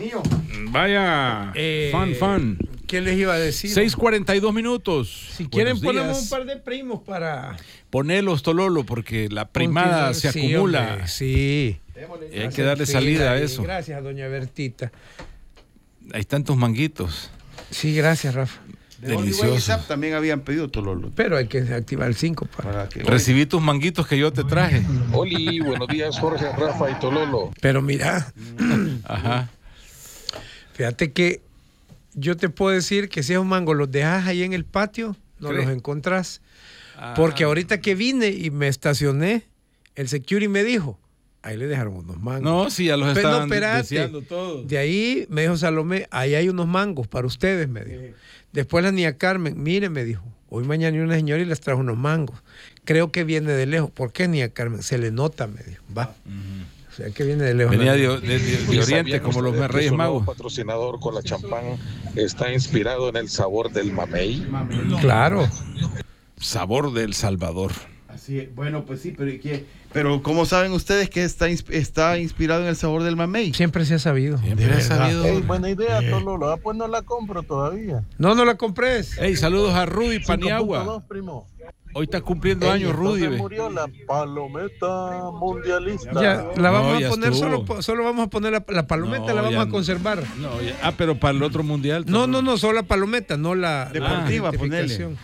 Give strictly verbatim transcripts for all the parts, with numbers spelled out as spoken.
Mío. Vaya, Eh, fan, fan. ¿Qué les iba a decir? seis cuarenta y dos minutos. Si quieren Buenos ponemos días. un par de primos para... Ponelos, Tololo, porque la primada se Sí, acumula. hombre, sí. Y hay que darle salida a eso. Gracias, doña Bertita. Hay tantos manguitos. Sí, gracias, Rafa. De Only Way Delicioso. Is Up también habían pedido Tololo. Pero hay que activar el cinco para... Para que Recibí tus manguitos que yo te traje. Oli, buenos días, Jorge, Rafa y Tololo. Pero mira, Ajá. fíjate que yo te puedo decir que si esos mangos los dejas ahí en el patio, no ¿Crees? los encontrás. Ah. Porque ahorita que vine y me estacioné, el security me dijo, ahí le dejaron unos mangos. No, sí, ya los Pero no, estaban espérate. deseando todos. De ahí me dijo Salomé, ahí hay unos mangos para ustedes, me dijo. Después la niña Carmen, mire, me dijo, hoy mañana hay una señora y les trajo unos mangos. Creo que viene de lejos. ¿Por qué, niña Carmen? Se le nota, me dijo. Va. O sea, que viene de lejos. Venía la de, niña. de- de- de ¿Y Oriente, sabían como los ustedes que Reyes su nuevo Magos. patrocinador con la champán está inspirado en el sabor del mamey? Claro. Sabor del Salvador. Así es. Bueno, pues sí, pero ¿y qué? Pero ¿cómo saben ustedes que está, ins- está inspirado en el sabor del mamey? Siempre se ha sabido. Siempre De he verdad. sabido. Ey, buena idea, Tololo. Ah, pues no la compro todavía. No, no la compres. Hey, saludos a Rudy cinco punto Paniagua. dos, primo. Hoy está cumpliendo Ey, años entonces Rudy. ve. murió la palometa mundialista. Ya, la vamos No, a ya poner, estuvo. solo, po- solo vamos a poner la, la palometa, No, la vamos ya a no. conservar. No, ya- ah, pero para el otro mundial. No, no, no, solo la palometa, no la Deportiva, la identificación.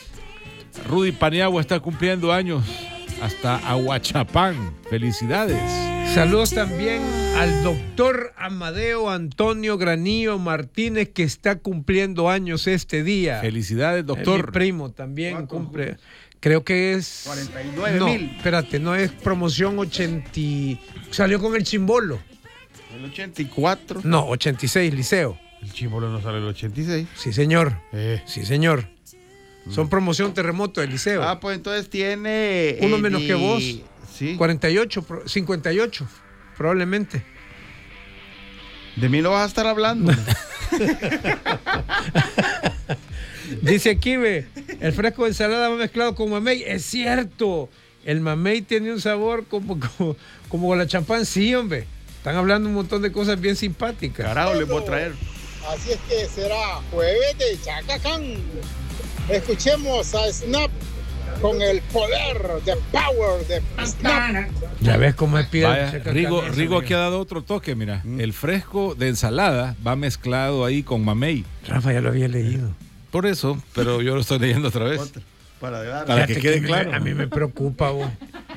Rudy Paniagua está cumpliendo años hasta Aguachapán. Felicidades. Saludos también al doctor Amadeo Antonio Granillo Martínez, que está cumpliendo años este día. Felicidades, Eh, Mi doctor. primo también ¿Cuánto? cumple. Creo que es. cuarenta y nueve No, mil. espérate, no es promoción ochenta. Salió con el chimbolo. El ochenta y cuatro. No, ochenta y seis, liceo. El chimbolo no sale el ochenta y seis. Sí, señor. Eh. Sí, señor. Son promoción terremoto del liceo. Ah, pues entonces tiene... Uno eh, menos que di- vos. Sí. cuarenta y ocho, pro- cincuenta y ocho, probablemente. De mí no vas a estar hablando. Dice aquí, ve, el fresco de ensalada va mezclado con mamey. Es cierto, el mamey tiene un sabor como, como, como con la champán. Sí, hombre. Están hablando un montón de cosas bien simpáticas. Carajo, les voy a traer. Así es que será jueves de Chacacán. Escuchemos a Snap con el poder de power de Snap. Ya ves cómo es piedra. Vaya, Checa Rigo, acá, Rigo eso, aquí ha dado otro toque, mira. El fresco de ensalada va mezclado ahí con mamey. Rafa ya lo había leído. Por eso, pero yo lo estoy leyendo otra vez. Otra. Para dar. Para que Fíjate quede me- claro. a mí me preocupa, vos.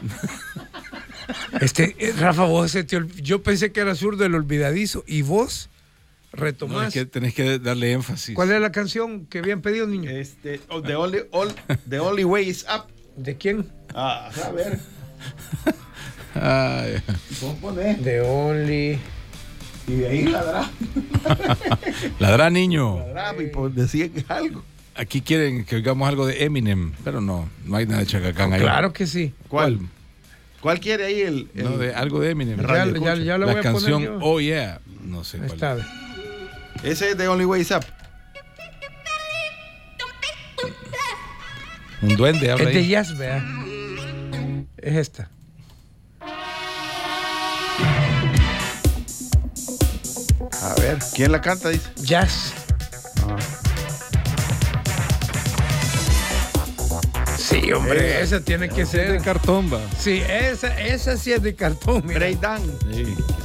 Este, eh, Rafa, vos se te ol- yo pensé que era zurdo el olvidadizo y vos No, retomás. es que tenés que darle énfasis. ¿Cuál es la canción que habían pedido, niño? Este, oh, the, only, all- the only way is up. ¿De quién? Ah, a ver. Ay, ¿Cómo poner? The Only. Y de ahí ladrá. ladrá, niño. Ladrá y pues decía que algo. Aquí quieren que oigamos algo de Eminem, pero no, no hay nada de Chacacán ahí. Claro que sí. ¿Cuál? ¿Cuál quiere ahí el, el- No, de, algo de Eminem. Ya, Radio ya, ya lo La voy a canción poner yo. Oh Yeah. No sé Ahí cuál. está. ve. Ese es The Only Way is Up. Un duende habla Es de ahí. jazz, vea. Es esta. A ver, ¿quién la canta? Dice. Jazz. Sí, hombre, esa tiene que Ese es de ser. cartón, va. Sí, esa, esa sí es de cartón. mira. Breakdown. Sí.